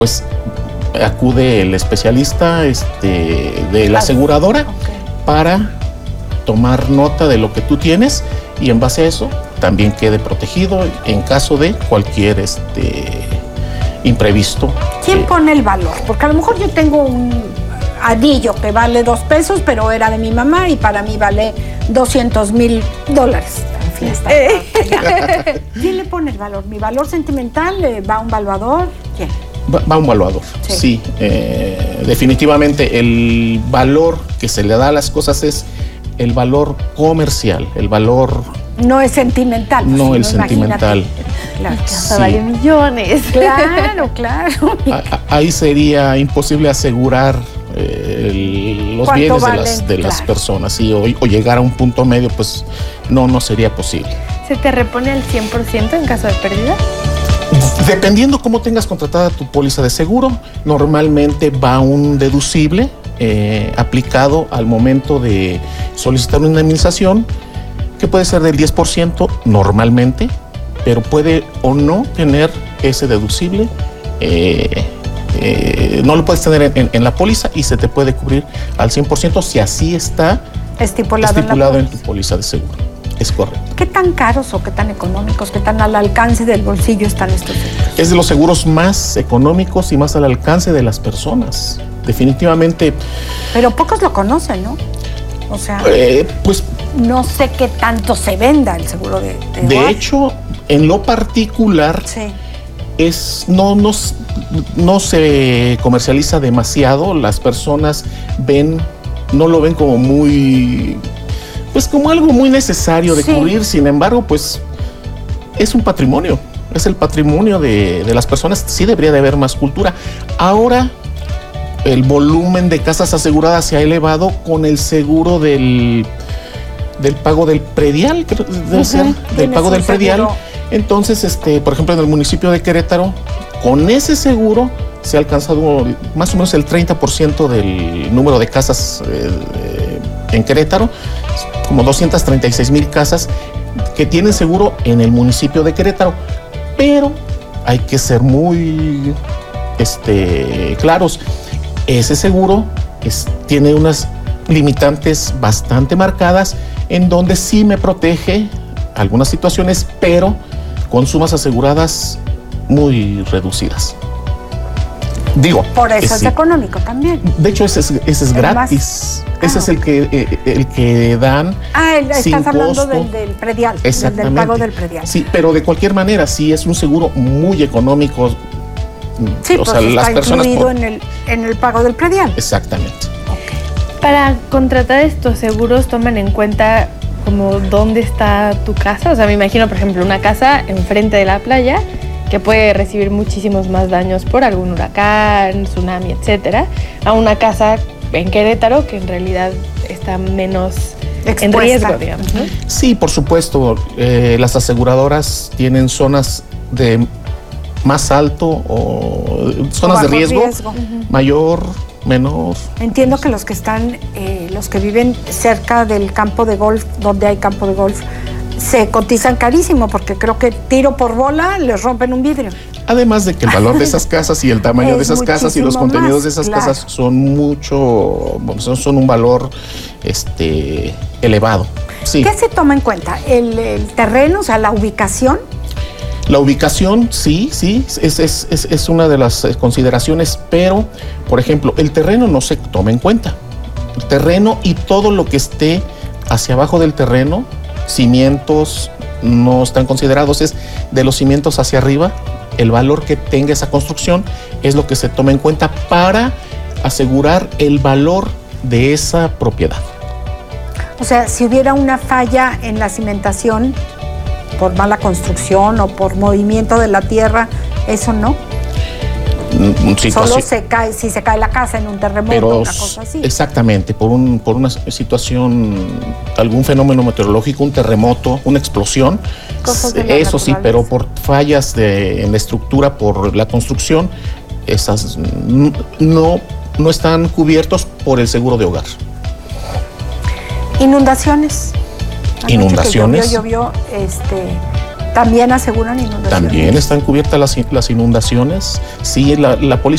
pues acude el especialista de la aseguradora para tomar nota de lo que tú tienes y en base a eso también quede protegido en caso de cualquier imprevisto. ¿Quién pone el valor? Porque a lo mejor yo tengo un anillo que vale $2, pero era de mi mamá y para mí vale $200,000. En fin, está allá. ¿Quién le pone el valor? ¿Mi valor sentimental? ¿Va a un valuador? ¿Quién? Va a un valuador, sí. Definitivamente el valor que se le da a las cosas es el valor comercial, el valor... No es sentimental. Pues, no el sentimental. Claro, que hasta vale millones. Claro. Ahí sería imposible asegurar los bienes de las personas, ¿sí? O llegar a un punto medio, pues no sería posible. ¿Se te repone al 100% en caso de pérdida? Dependiendo cómo tengas contratada tu póliza de seguro, normalmente va un deducible aplicado al momento de solicitar una indemnización, que puede ser del 10% normalmente, pero puede o no tener ese deducible. No lo puedes tener en la póliza y se te puede cubrir al 100% si así está estipulado en tu póliza de seguro. Es correcto. ¿Qué tan caros o qué tan económicos, qué tan al alcance del bolsillo están estos seguros? Es de los seguros más económicos y más al alcance de las personas. Definitivamente. Pero pocos lo conocen, ¿no? O sea, pues no sé qué tanto se venda el seguro de hogar. De hecho, en lo particular, no se comercializa demasiado. Las personas no lo ven como muy, pues como algo muy necesario de cubrir. Sin embargo, pues es un patrimonio, es el patrimonio de las personas. Sí debería de haber más cultura. Ahora, el volumen de casas aseguradas se ha elevado con el seguro del pago del predial, creo que debe ser, del pago del predial. Seguro. Entonces, por ejemplo, en el municipio de Querétaro, con ese seguro se ha alcanzado más o menos el 30% del número de casas en Querétaro, como 236,000 casas que tienen seguro en el municipio de Querétaro. Pero hay que ser muy claros. Ese seguro tiene unas limitantes bastante marcadas en donde sí me protege algunas situaciones, pero con sumas aseguradas muy reducidas. Digo, por eso es económico también. De hecho, ese es gratis. Ese es el que dan. Estás hablando del predial, del pago del predial. Sí, pero de cualquier manera, sí es un seguro muy económico. Sí, o sea, las personas incluido en el pago del predial. Exactamente. Para contratar estos seguros, ¿toman en cuenta como dónde está tu casa? O sea, me imagino, por ejemplo, una casa enfrente de la playa que puede recibir muchísimos más daños por algún huracán, tsunami, etcétera, a una casa en Querétaro que en realidad está menos expuesta, en riesgo, digamos, ¿no? Sí, por supuesto. Las aseguradoras tienen zonas de más alto o zonas de riesgo. Mayor, menor. Entiendo que los que están, los que viven cerca del campo de golf, donde hay campo de golf, se cotizan carísimo porque creo que tiro por bola les rompen un vidrio. Además de que el valor de esas casas y el tamaño de esas casas y los contenidos de esas casas son son un valor elevado. Sí. ¿Qué se toma en cuenta? ¿El terreno, o sea, la ubicación? La ubicación, sí, es una de las consideraciones, pero, por ejemplo, el terreno no se toma en cuenta. El terreno y todo lo que esté hacia abajo del terreno, cimientos no están considerados, es de los cimientos hacia arriba, el valor que tenga esa construcción es lo que se toma en cuenta para asegurar el valor de esa propiedad. O sea, si hubiera una falla en la cimentación, por mala construcción o por movimiento de la tierra, ¿eso no? Solo se cae, si se cae la casa en un terremoto, una cosa así. Exactamente, por una situación, algún fenómeno meteorológico, un terremoto, una explosión, eso sí, pero por fallas en la estructura, por la construcción, esas no están cubiertos por el seguro de hogar. Inundaciones. Inundaciones. Llovió, ¿También aseguran inundaciones? También están cubiertas las inundaciones. Sí, la póliza